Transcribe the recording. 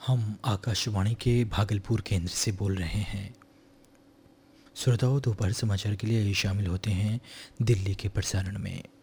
हम आकाशवाणी के भागलपुर केंद्र से बोल रहे हैं। श्रोताओं, दोपहर समाचार के लिए शामिल होते हैं दिल्ली के प्रसारण में।